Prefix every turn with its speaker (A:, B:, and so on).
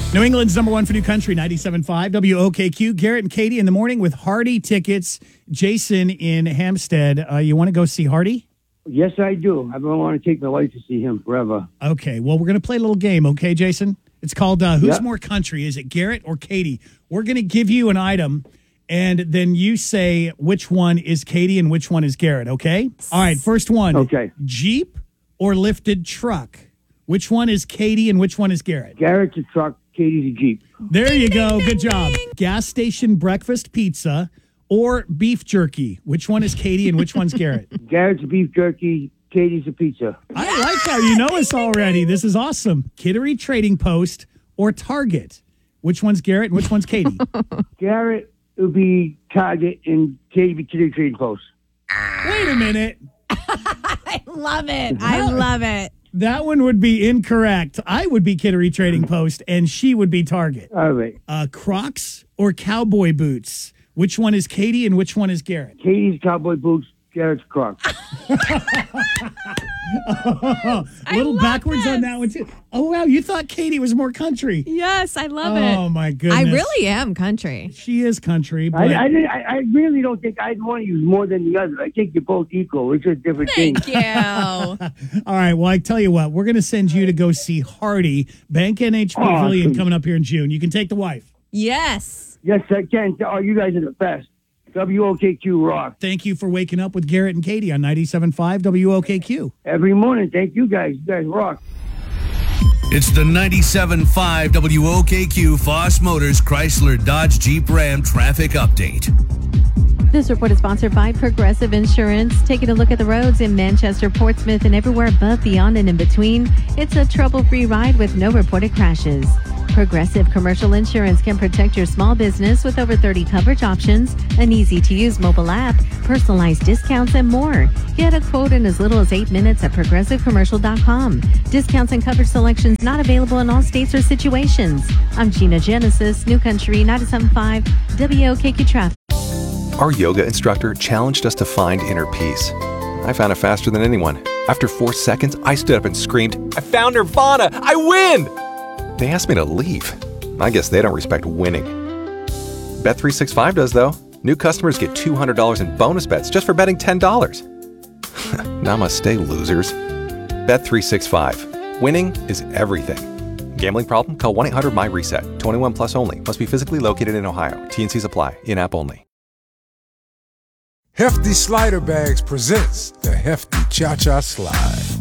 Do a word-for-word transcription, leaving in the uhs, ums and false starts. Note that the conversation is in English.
A: New England's number one for new country, ninety-seven point five W O K Q. Garrett and Katie in the morning with Hardy tickets. Jason in Hampstead. Uh, you want to go see Hardy?
B: Yes, I do. I don't want to take my wife to see him forever.
A: Okay, well, we're going to play a little game, okay, Jason? It's called uh, Who's
B: Yep.
A: More Country? Is it Garrett or Katie? We're going to give you an item, and then you say which one is Katie and which one is Garrett, okay? All right, first one.
B: Okay.
A: Jeep or lifted truck? Which one is Katie and which one is Garrett?
B: Garrett's a truck, Katie's a Jeep.
A: There you go. Good job. Gas station breakfast pizza or beef jerky? Which one is Katie and which one's Garrett?
B: Garrett's a beef jerky, Katie's a pizza.
A: I like how you know us already. This is awesome. Kittery Trading Post or Target? Which one's Garrett and which one's Katie?
B: Garrett would be Target and Katie would be Kittery Trading Post.
A: Wait a minute.
C: I love it. I love it.
A: That one would be incorrect. I would be Kittery Trading Post and she would be Target.
B: All right.
A: Uh, Crocs or cowboy boots? Which one is Katie and which one is Garrett?
B: Katie's cowboy boots, Garrett's Crocs.
A: A little
C: love
A: backwards
C: this.
A: on that one, too. Oh, wow. You thought Katie was more country.
C: Yes, I love it.
A: Oh, my goodness.
C: I really am country.
A: She is country. But
B: I, I, didn't- I, I really don't think either one of you is more than the other. I think you're both equal. It's just different things.
C: Thank you.
A: All right. Well, I tell you what. We're going to send you to go see Hardy, Bank N H Pavilion,
B: Awesome.
A: coming up here in June. You can take the wife.
C: Yes.
B: Yes, I can. Oh, you guys are the best. W O K Q rock.
A: Thank you for waking up with Garrett and Katie on ninety-seven point five W O K Q.
B: Every morning. Thank you guys. You guys rock.
D: It's the ninety-seven point five W O K Q Foss Motors Chrysler Dodge Jeep Ram traffic update.
E: This report is sponsored by Progressive Insurance. Taking a look at the roads in Manchester, Portsmouth, and everywhere above, beyond, and in between. It's a trouble-free ride with no reported crashes. Progressive Commercial Insurance can protect your small business with over thirty coverage options, an easy-to-use mobile app, personalized discounts, and more. Get a quote in as little as eight minutes at progressive commercial dot com. Discounts and coverage selections not available in all states or situations. I'm Gina Genesis, New Country ninety-seven point five W O K Q Traffic.
F: Our yoga instructor challenged us to find inner peace. I found it faster than anyone. After four seconds, I stood up and screamed, "I found Nirvana! I win!" They asked me to leave. I guess they don't respect winning. Bet three sixty-five does, though. New customers get two hundred dollars in bonus bets just for betting ten dollars. Namaste, losers. Bet three sixty-five. Winning is everything. Gambling problem? Call one eight hundred my reset. twenty-one plus only. Must be physically located in Ohio. T and Cs apply. In-app only.
G: Hefty Slider Bags presents the Hefty Cha-Cha Slide.